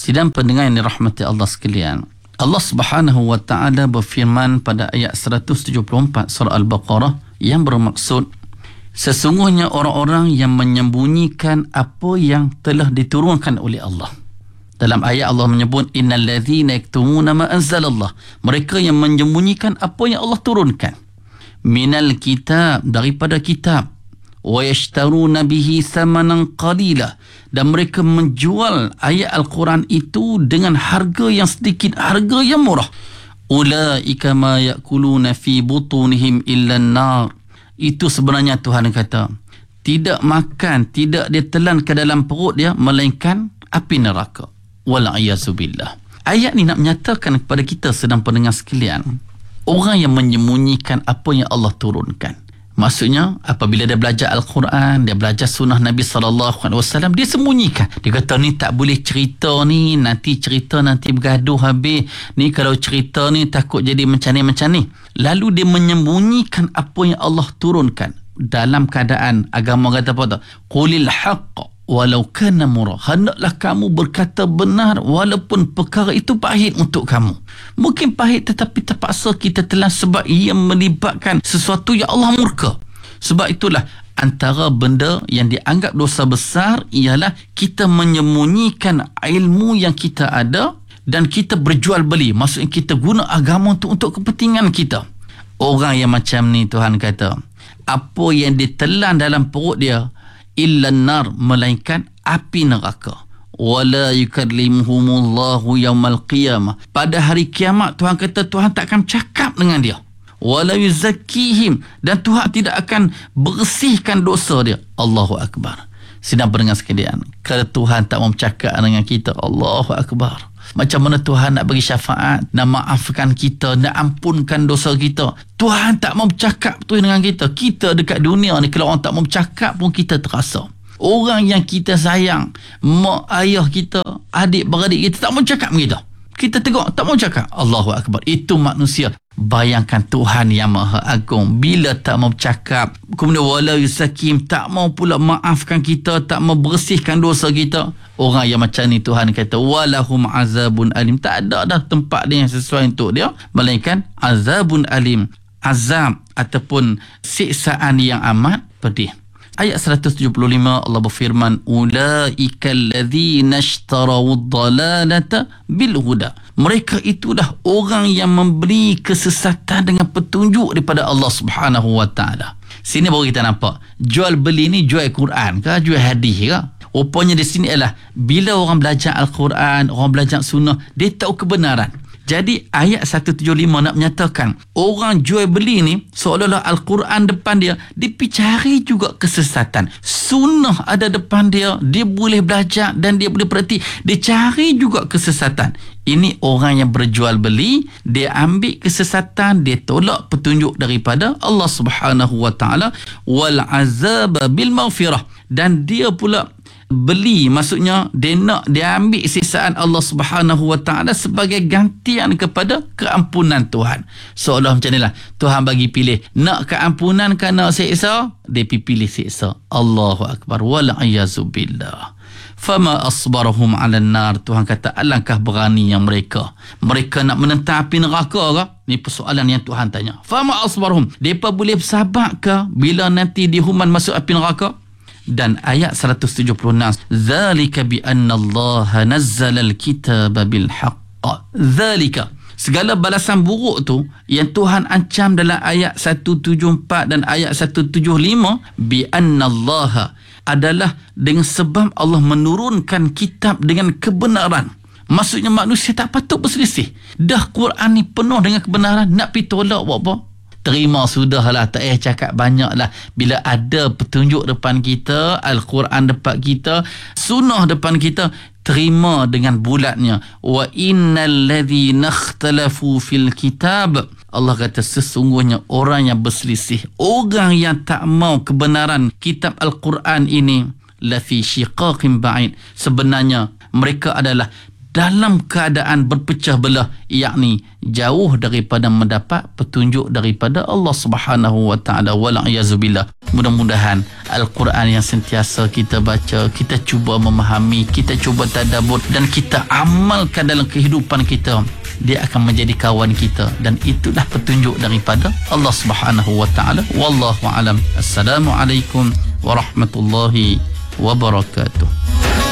Sidang pendengar yang dirahmati Allah sekalian, Allah Subhanahu wa taala berfirman pada ayat 174 surah Al-Baqarah yang bermaksud sesungguhnya orang-orang yang menyembunyikan apa yang telah diturunkan oleh Allah. Dalam ayat Allah menyebut innal ladzina yaktumuna ma anzalallah, mereka yang menyembunyikan apa yang Allah turunkan, minal kitab, daripada kitab, wa yashtaruna bihi thamanan qalila, dan mereka menjual ayat Al-Quran itu dengan harga yang sedikit, harga yang murah. Ulaika ma yakuluna fi butunihim illa an-nar, itu sebenarnya Tuhan kata tidak makan, tidak dia telan ke dalam perut dia melainkan api neraka. Wal'iyyazubillah. Ayat ni nak menyatakan kepada kita sedang pendengar sekalian, orang yang menyembunyikan apa yang Allah turunkan. Maksudnya apabila dia belajar Al-Quran, dia belajar sunnah Nabi SAW, dia sembunyikan. Dia kata ni tak boleh cerita ni, nanti cerita nanti bergaduh habis. Ni kalau cerita ni takut jadi macam ni. Lalu dia menyembunyikan apa yang Allah turunkan. Dalam keadaan agama kata apa tu? Qulil haqq walau kana murah. Hendaklah kamu berkata benar walaupun perkara itu pahit untuk kamu. Mungkin pahit tetapi terpaksa kita telan sebab ia melibatkan sesuatu yang Allah murka. Sebab itulah antara benda yang dianggap dosa besar ialah kita menyembunyikan ilmu yang kita ada dan kita berjual beli. Maksudnya kita guna agama untuk kepentingan kita. Orang yang macam ni Tuhan kata, apa yang ditelan dalam perut dia illa nar, melainkan api neraka. Wala yukallimuhumullahu yaumal qiyamah, pada hari kiamat Tuhan kata Tuhan tak akan cakap dengan dia. Wala yuzakkihim, dan Tuhan tidak akan bersihkan dosa dia. Allahu Akbar. Sedang pendengar sekalian, kalau Tuhan tak mau bercakap dengan kita, Allahu Akbar, macam mana Tuhan nak bagi syafaat, nak maafkan kita, nak ampunkan dosa kita? Tuhan tak mau bercakap tu dengan kita. Kita dekat dunia ni, kalau orang tak mau bercakap pun kita terasa. Orang yang kita sayang, mak ayah kita, adik-beradik kita, tak mau cakap dengan kita. Kita tengok, tak mau cakap. Allahu Akbar. Itu manusia. Bayangkan Tuhan yang Maha Agung, bila tak mau bercakap, kemudian wala yusakim, tak mau pula maafkan kita, tak mau bersihkan dosa kita. Orang yang macam ni Tuhan kata walahum azabun alim, tak ada dah tempat dia yang sesuai untuk dia melainkan azabun alim, azab ataupun siksaan yang amat pedih. Ayat 175 Allah berfirman ulaikal ladzina ishtarawud dalalata bil huda, mereka itulah orang yang membeli kesesatan dengan petunjuk daripada Allah Subhanahu wa taala. Sini baru kita nampak jual beli ni, jual Quran ke, jual hadis ke? Rupanya di sini ialah bila orang belajar Al-Quran, orang belajar sunnah, dia tahu kebenaran. Jadi ayat 175 nak menyatakan orang jual beli ni seolah-olah Al-Quran depan dia, dia pergi cari juga kesesatan. Sunnah ada depan dia, dia boleh belajar dan dia boleh perhati, dia cari juga kesesatan. Ini orang yang berjual beli, dia ambil kesesatan, dia tolak petunjuk daripada Allah Subhanahu wa taala, wal azaba bil maghfirah, dan dia pula beli, maksudnya dia ambil siksaan Allah Subhanahu wa taala sebagai gantian kepada keampunan Tuhan. Seolah macam inilah Tuhan bagi pilih, nak keampunan ke nak siksa, dia pilih siksa. Allahu Akbar. Wal'iyyazubillah. Fama asbarahum 'alan nar, Tuhan kata alangkah beraninya mereka nak menentang api neraka ke? Ni persoalan yang Tuhan tanya. Fama asbarahum, depa boleh bersabar ke bila nanti dihuman masuk api neraka? Dan ayat 176, zalika bi anna Allah nazzala al-kitaba bil haqq. Zalika, segala balasan buruk tu yang Tuhan ancam dalam ayat 174 dan ayat 175, bi anna Allah, adalah dengan sebab Allah menurunkan kitab dengan kebenaran. Maksudnya manusia tak patut berselisih. Dah Quran ni penuh dengan kebenaran, nak pergi tolak buat apa? Terima sudahlah, tak cakap banyaklah. Bila ada petunjuk depan kita, Al-Quran depan kita, sunnah depan kita, terima dengan bulatnya. Wa innal ladzina ikhtalafu fil kitab, Allah kata sesungguhnya orang yang berselisih, orang yang tak mau kebenaran kitab Al-Quran ini, la fi shiqaqin ba'id, sebenarnya mereka adalah dalam keadaan berpecah belah, yakni jauh daripada mendapat petunjuk daripada Allah Subhanahu wa taala. Wal'iyazubillah. Mudah-mudahan Al-Quran yang sentiasa kita baca, kita cuba memahami, kita cuba tadabbur dan kita amalkan dalam kehidupan kita, dia akan menjadi kawan kita, dan itulah petunjuk daripada Allah Subhanahu wa taala. Wallahu alam. Assalamualaikum warahmatullahi wabarakatuh.